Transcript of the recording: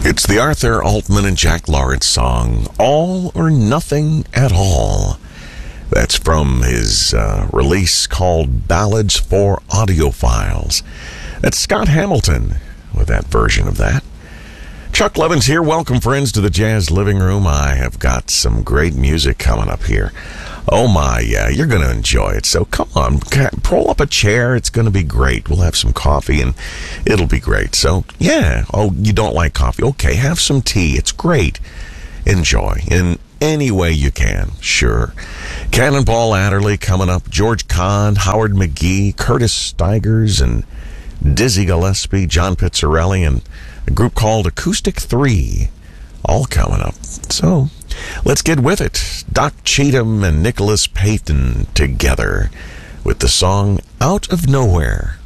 It's the Arthur Altman and Jack Lawrence song, All or Nothing at All. That's from his release called Ballads for Audiophiles. That's Scott Hamilton with that version of that. Chuck Levins here. Welcome, friends, to the Jazz Living Room. I have got some great music coming up here. Oh, my, yeah, you're going to enjoy it. So come on, pull up a chair. It's going to be great. We'll have some coffee, and it'll be great. So, yeah. Oh, you don't like coffee? Okay, have some tea. It's great. Enjoy in any way you can. Sure. Cannonball Adderley coming up. George Kahn, Howard McGee, Curtis Stigers, and Dizzy Gillespie, John Pizzarelli, and a group called Acoustic 3. All coming up. So, let's get with it. Doc Cheatham and Nicholas Payton together with the song Out of Nowhere.